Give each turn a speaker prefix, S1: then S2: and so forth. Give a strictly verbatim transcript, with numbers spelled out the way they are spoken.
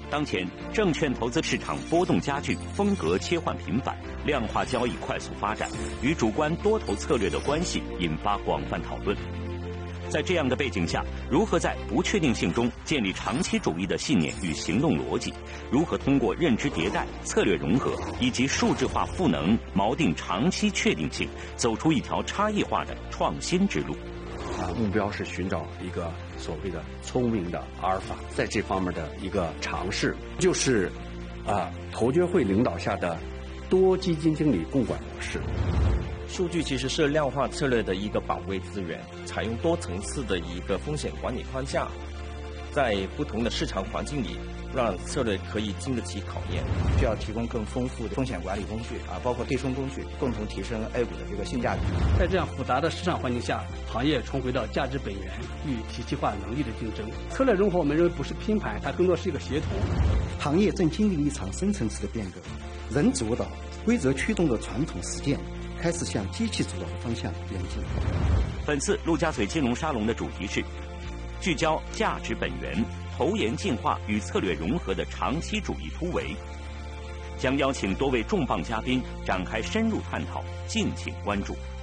S1: 当前，证券投资市场波动加剧，风格切换频繁，量化交易快速发展，与主观多头策略的关系引发广泛讨论。在这样的背景下，如何在不确定性中建立长期主义的信念与行动逻辑？如何通过认知迭代、策略融合以及数字化赋能，锚定长期确定性，走出一条差异化的创新之路？
S2: 啊，目标是寻找一个所谓的聪明的阿尔法，在这方面的一个尝试，就是啊，投监会领导下的多基金经理共管模式。
S3: 数据其实是量化策略的一个宝贵资源，采用多层次的一个风险管理框架，在不同的市场环境里，让策略可以经得起考验。
S4: 需要提供更丰富的风险管理工具啊，包括对冲工具，共同提升 A 股的这个性价比。
S5: 在这样复杂的市场环境下，行业重回到价值本源与体系化能力的竞争。策略融合，我们认为不是拼盘，它更多是一个协同。
S6: 行业正经历一场深层次的变革，人主导、规则驱动的传统实践开始向机器主导的方向演进。
S1: 本次陆家嘴金融沙龙的主题是聚焦价值本源、投研进化与策略融合的长期主义突围，将邀请多位重磅嘉宾展开深入探讨，敬请关注。